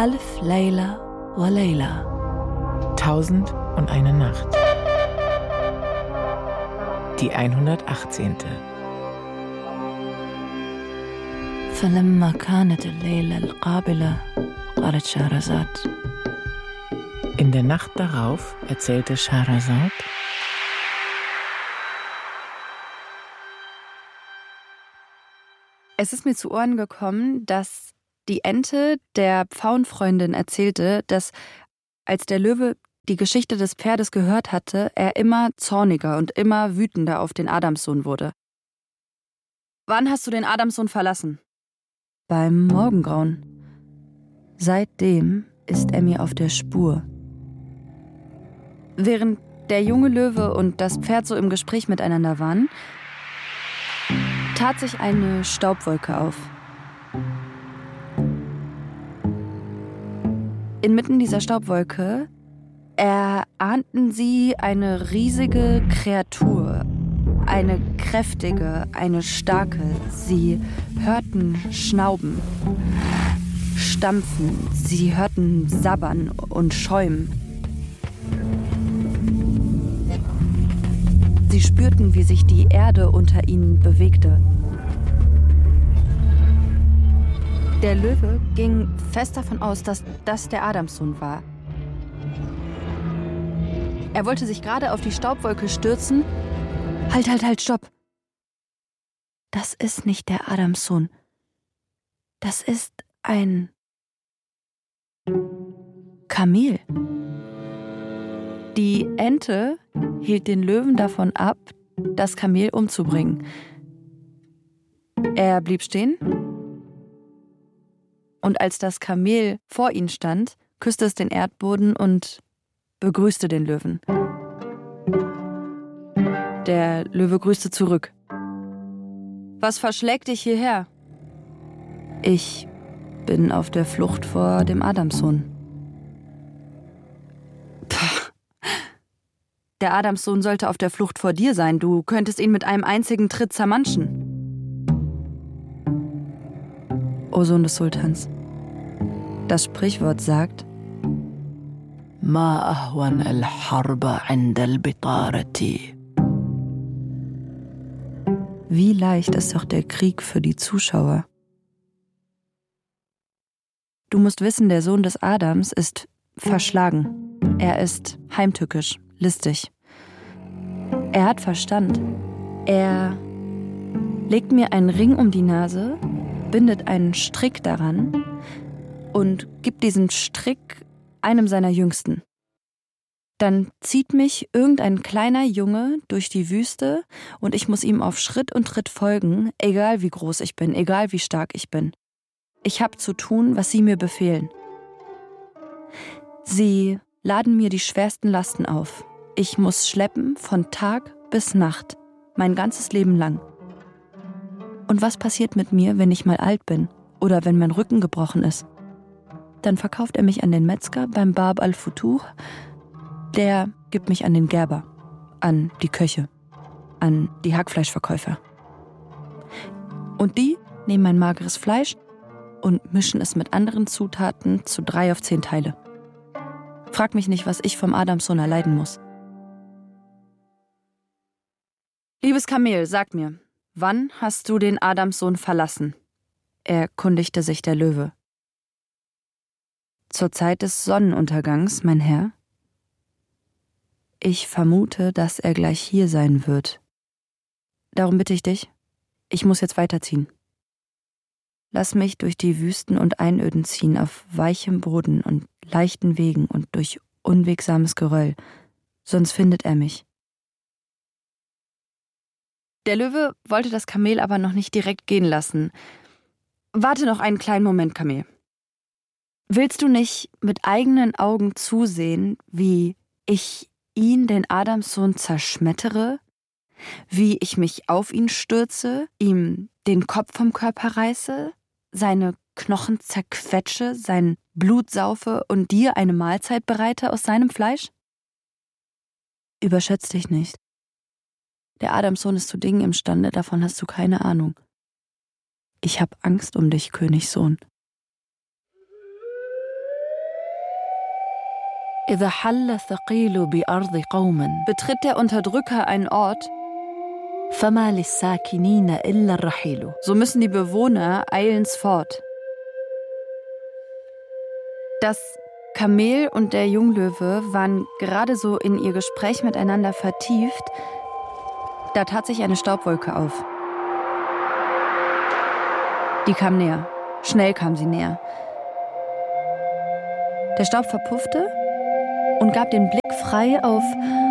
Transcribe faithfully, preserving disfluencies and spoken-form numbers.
Alf Layla wa Layla. Tausend und eine Nacht. Die hundertachtzehnte. فلما كانت الليلة القابلة قالت شهرزاد. In der Nacht darauf erzählte Scheherazade: Es ist mir zu Ohren gekommen, dass die Ente der Pfauenfreundin erzählte, dass als der Löwe die Geschichte des Pferdes gehört hatte, er immer zorniger und immer wütender auf den Adamssohn wurde. Wann hast du den Adamssohn verlassen? Beim Morgengrauen. Seitdem ist er mir auf der Spur. Während der junge Löwe und das Pferd so im Gespräch miteinander waren, tat sich eine Staubwolke auf. Inmitten dieser Staubwolke erahnten sie eine riesige Kreatur, eine kräftige, eine starke. Sie hörten Schnauben, Stampfen, sie hörten Sabbern und Schäumen. Sie spürten, wie sich die Erde unter ihnen bewegte. Der Löwe ging fest davon aus, dass das der Adamssohn war. Er wollte sich gerade auf die Staubwolke stürzen. Halt, halt, halt, stopp! Das ist nicht der Adamssohn. Das ist ein Kamel. Die Ente hielt den Löwen davon ab, das Kamel umzubringen. Er blieb stehen. Und als das Kamel vor ihnen stand, küsste es den Erdboden und begrüßte den Löwen. Der Löwe grüßte zurück. Was verschlägt dich hierher? Ich bin auf der Flucht vor dem Adamssohn. Pah. Der Adamssohn sollte auf der Flucht vor dir sein. Du könntest ihn mit einem einzigen Tritt zermanschen. O Sohn des Sultans, das Sprichwort sagt: Ma ahwan al-harba 'inda al-bitarati. Wie leicht ist doch der Krieg für die Zuschauer. Du musst wissen, der Sohn des Adams ist verschlagen. Er ist heimtückisch, listig. Er hat Verstand. Er legt mir einen Ring um die Nase, bindet einen Strick daran und gibt diesen Strick einem seiner Jüngsten. Dann zieht mich irgendein kleiner Junge durch die Wüste und ich muss ihm auf Schritt und Tritt folgen, egal wie groß ich bin, egal wie stark ich bin. Ich habe zu tun, was sie mir befehlen. Sie laden mir die schwersten Lasten auf. Ich muss schleppen von Tag bis Nacht, mein ganzes Leben lang. Und was passiert mit mir, wenn ich mal alt bin oder wenn mein Rücken gebrochen ist? Dann verkauft er mich an den Metzger beim Bab al-Futuh. Der gibt mich an den Gerber, an die Köche, an die Hackfleischverkäufer. Und die nehmen mein mageres Fleisch und mischen es mit anderen Zutaten zu drei auf zehn Teile. Frag mich nicht, was ich vom Adamssohn erleiden muss. Liebes Kamel, sag mir, wann hast du den Adamssohn verlassen? Erkundigte sich der Löwe. Zur Zeit des Sonnenuntergangs, mein Herr. Ich vermute, dass er gleich hier sein wird. Darum bitte ich dich, ich muss jetzt weiterziehen. Lass mich durch die Wüsten und Einöden ziehen, auf weichem Boden und leichten Wegen und durch unwegsames Geröll, sonst findet er mich. Der Löwe wollte das Kamel aber noch nicht direkt gehen lassen. Warte noch einen kleinen Moment, Kamel. Willst du nicht mit eigenen Augen zusehen, wie ich ihn, den Adamssohn, zerschmettere? Wie ich mich auf ihn stürze, ihm den Kopf vom Körper reiße, seine Knochen zerquetsche, sein Blut saufe und dir eine Mahlzeit bereite aus seinem Fleisch? Überschätz dich nicht. Der Adamssohn ist zu Dingen imstande, davon hast du keine Ahnung. Ich hab Angst um dich, Königssohn. إذا حل الثقيل بأرض قوم Betritt der Unterdrücker einen Ort, فما للساكنين إلا الرحيل. so müssen die Bewohner eilends fort. Das Kamel und der Junglöwe waren gerade so in ihr Gespräch miteinander vertieft, da tat sich eine Staubwolke auf. Die kam näher. Schnell kam sie näher. Der Staub verpuffte und gab den Blick frei auf